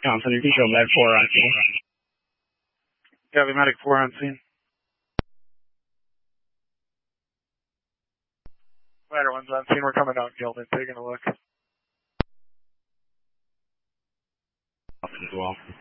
Johnson, you can show Med 4 on scene. Yeah, the Medic 4 on scene. Ladder 1's on scene. We're coming out, Gilman, taking a look. As well.